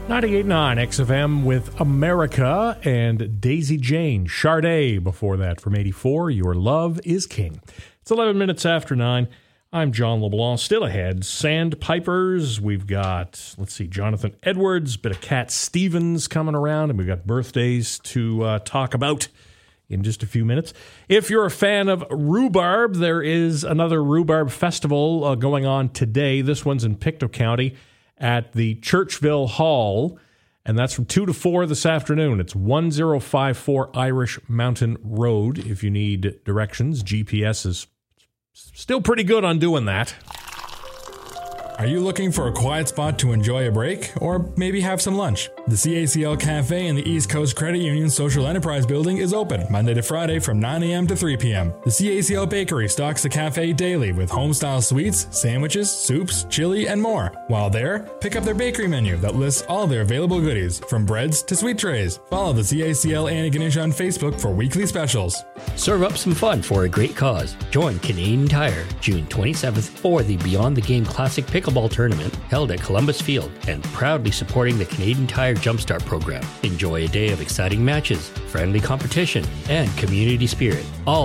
98.9 XFM with America and Daisy Jane. Sade before that from 84. Your Love is King. It's 11 minutes after 9. I'm John LeBlanc. Still ahead, Sandpipers. We've got, Jonathan Edwards, bit of Cat Stevens coming around, and we've got birthdays to talk about in just a few minutes. If you're a fan of rhubarb, there is another rhubarb festival going on today. This one's in Pictou County at the Churchville Hall, and that's from 2 to 4 this afternoon. It's 1054 Irish Mountain Road. If you need directions, GPS is still pretty good on doing that. Are you looking for a quiet spot to enjoy a break, or maybe have some lunch? The CACL Cafe in the East Coast Credit Union Social Enterprise Building is open Monday to Friday from 9 a.m. to 3 p.m. The CACL Bakery stocks the cafe daily with home-style sweets, sandwiches, soups, chili, and more. While there, pick up their bakery menu that lists all their available goodies, from breads to sweet trays. Follow the CACL Antigonish on Facebook for weekly specials. Serve up some fun for a great cause. Join Canadian Tire June 27th for the Beyond the Game Classic Pickleball Tournament held at Columbus Field and proudly supporting the Canadian Tire Jumpstart program. Enjoy a day of exciting matches, friendly competition, and community spirit, all